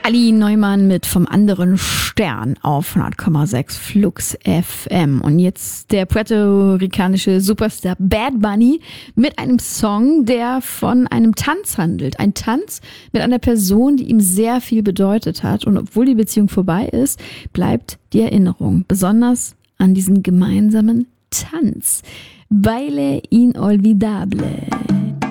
Ali Neumann mit Vom anderen Stern auf 100,6 Flux FM. Und jetzt der puerto-ricanische Superstar Bad Bunny mit einem Song, der von einem Tanz handelt. Ein Tanz mit einer Person, die ihm sehr viel bedeutet hat. Und obwohl die Beziehung vorbei ist, bleibt die Erinnerung. Besonders an diesen gemeinsamen Tanz. Baile inolvidable.